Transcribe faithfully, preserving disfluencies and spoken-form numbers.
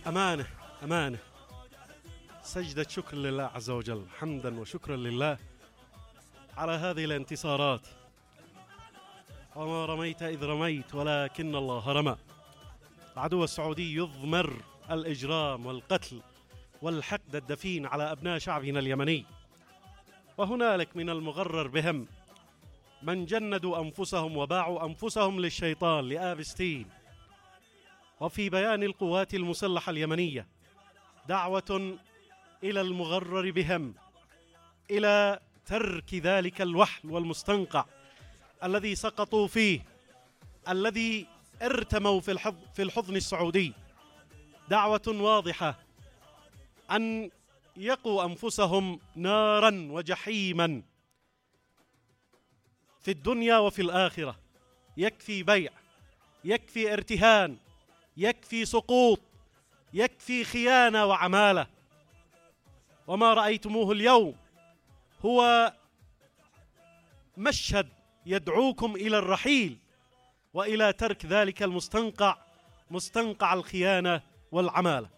أمانة أمانة سجدة شكر لله عز وجل، حمدا وشكرا لله على هذه الانتصارات. وما رميت إذ رميت ولكن الله رمى. العدو السعودي يضمر الإجرام والقتل والحقد الدفين على أبناء شعبنا اليمني، وهنالك من المغرر بهم من جندوا أنفسهم وباعوا أنفسهم للشيطان لآبستين. وفي بيان القوات المسلحة اليمنية دعوة إلى المغرر بهم إلى ترك ذلك الوحل والمستنقع الذي سقطوا فيه، الذي ارتموا في الحضن, في الحضن السعودي. دعوة واضحة أن يقوا أنفسهم نارا وجحيما في الدنيا وفي الآخرة. يكفي بيع، يكفي ارتهان، يكفي سقوط، يكفي خيانة وعمالة. وما رأيتموه اليوم هو مشهد يدعوكم إلى الرحيل وإلى ترك ذلك المستنقع، مستنقع الخيانة والعمالة.